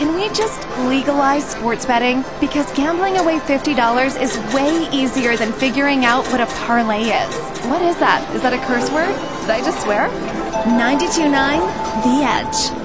can we just legalize sports betting? Because gambling away $50 is way easier than figuring out what a parlay is. What is that? Is that a curse word? Did I just swear? 92.9 The Edge.